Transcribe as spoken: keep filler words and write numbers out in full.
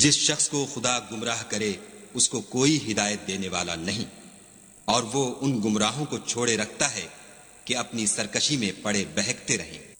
जिस शख्स को खुदा गुमराह करे उसको कोई हिदायत देने वाला नहीं, और वो उन गुमराहों को छोड़े रखता है कि अपनी सरकशी में पड़े बहकते रहें।